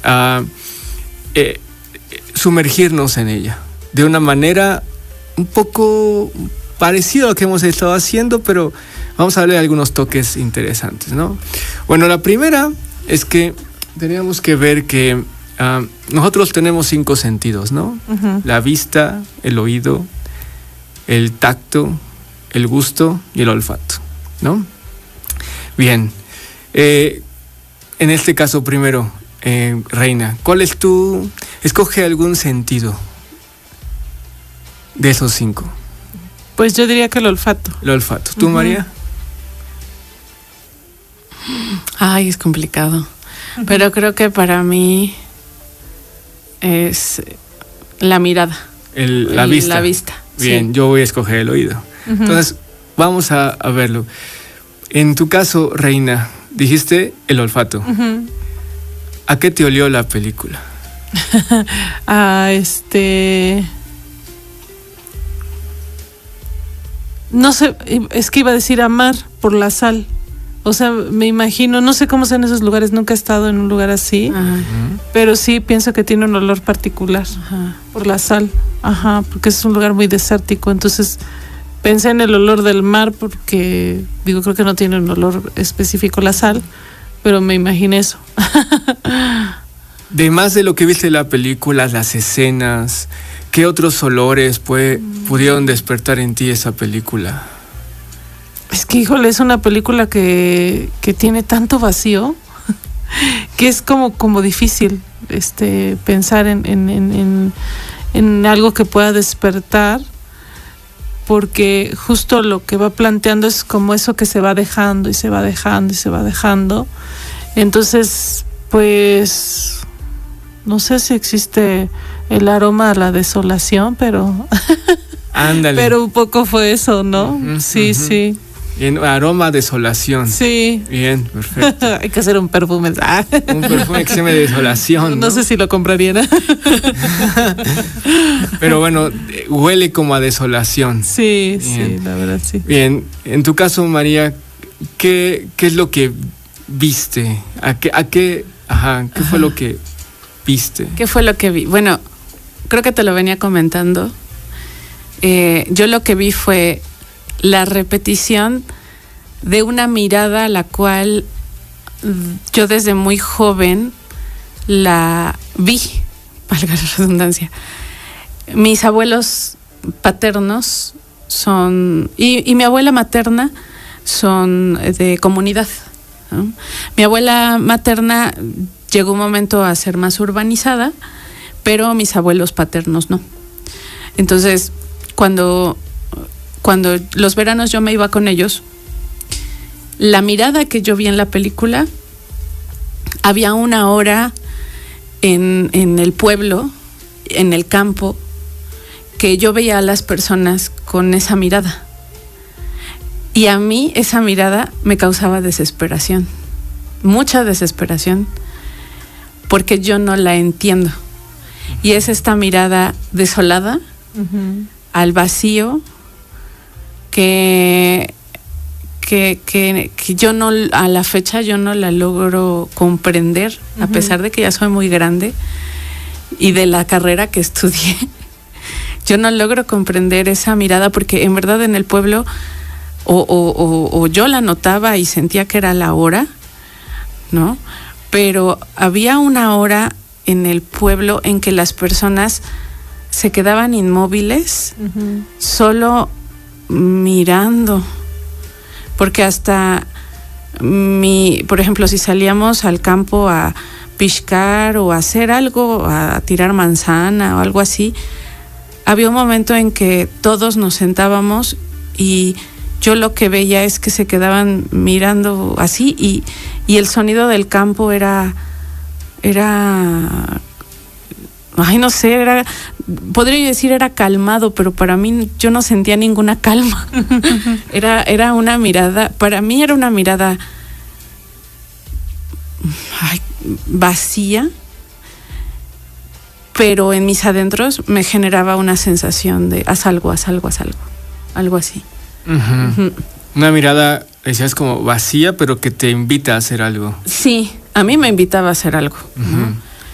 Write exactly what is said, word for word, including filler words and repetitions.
uh, eh, sumergirnos en ella de una manera un poco parecida a lo que hemos estado haciendo, pero vamos a darle algunos toques interesantes, ¿no? Bueno, la primera es que teníamos que ver que uh, nosotros tenemos cinco sentidos, ¿no? Uh-huh. La vista, el oído, el tacto, el gusto y el olfato, ¿no? Bien, eh, en este caso primero, eh, Reina, ¿cuál es tu... Escoge algún sentido de esos cinco? Pues yo diría que el olfato. El olfato. ¿Tú, uh-huh. María? Ay, es complicado. Uh-huh. Pero creo que para mí es la mirada. El, la vista. La vista. Bien, sí. Yo voy a escoger el oído. Uh-huh. Entonces, vamos a, a verlo. En tu caso, Reina, dijiste el olfato. Uh-huh. ¿A qué te olió la película? Ah, este... No sé, es que iba a decir amar por la sal. O sea, me imagino, no sé cómo sean esos lugares, nunca he estado en un lugar así, ajá. Pero sí pienso que tiene un olor particular, ajá. Por la sal, ajá, porque es un lugar muy desértico. Entonces pensé en el olor del mar porque, digo, creo que no tiene un olor específico la sal, pero me imaginé eso. De más de lo que viste en la película, las escenas, ¿qué otros olores puede, pudieron despertar en ti esa película? Es que, híjole, es una película que, que tiene tanto vacío que es como, como difícil este, pensar en, en, en, en, en algo que pueda despertar, porque justo lo que va planteando es como eso que se va dejando y se va dejando y se va dejando. Entonces, pues... No sé si existe el aroma a la desolación, pero... Ándale. Pero un poco fue eso, ¿no? Uh-huh, sí, uh-huh. Sí. Bien, aroma a desolación. Sí. Bien, perfecto. Hay que hacer un perfume. Un perfume que se llame desolación, ¿no? No sé si lo comprarían. Pero bueno, huele como a desolación. Sí, bien. Sí, la verdad, sí. Bien, en tu caso, María, ¿qué, qué es lo que viste? ¿A qué, a qué, ajá, qué ajá. fue lo que... viste? ¿Qué fue lo que vi? Bueno, creo que te lo venía comentando. Eh, yo lo que vi fue la repetición de una mirada a la cual yo desde muy joven la vi, valga la redundancia. Mis abuelos paternos son, y, y mi abuela materna son de comunidad, ¿no? Mi abuela materna llegó un momento a ser más urbanizada, pero mis abuelos paternos no. Entonces, cuando, cuando los veranos yo me iba con ellos, la mirada que yo vi en la película, había una hora en, en el pueblo, en el campo, que yo veía a las personas con esa mirada. Y a mí esa mirada me causaba desesperación, mucha desesperación, porque yo no la entiendo. Y es esta mirada desolada, uh-huh. al vacío, que, que, que, que yo no, a la fecha yo no la logro comprender, uh-huh. a pesar de que ya soy muy grande y de la carrera que estudié. Yo no logro comprender esa mirada, porque en verdad en el pueblo o, o, o, o yo la notaba y sentía que era la hora, ¿no? Pero había una hora en el pueblo en que las personas se quedaban inmóviles, uh-huh. solo mirando, porque hasta mi, por ejemplo, si salíamos al campo a piscar o a hacer algo, a tirar manzana o algo así, había un momento en que todos nos sentábamos y yo lo que veía es que se quedaban mirando así, y, y el sonido del campo era, era, ay, no sé, era, podría decir era calmado, pero para mí yo no sentía ninguna calma. Era, era una mirada, para mí era una mirada ay, vacía, pero en mis adentros me generaba una sensación de haz algo, haz algo, haz algo, algo así. Uh-huh. Uh-huh. Una mirada, decías, como vacía, pero que te invita a hacer algo. Sí, a mí me invitaba a hacer algo. Uh-huh.